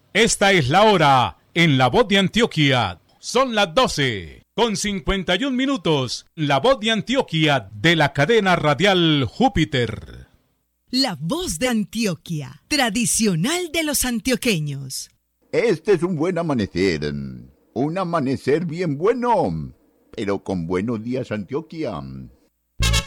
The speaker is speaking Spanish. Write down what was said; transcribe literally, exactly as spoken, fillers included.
Esta es la hora en La Voz de Antioquia. Son las doce con cincuenta y un minutos. La Voz de Antioquia de la cadena radial Júpiter. La Voz de Antioquia, tradicional de los antioqueños. Este es un buen amanecer, un amanecer bien bueno, pero con buenos días Antioquia.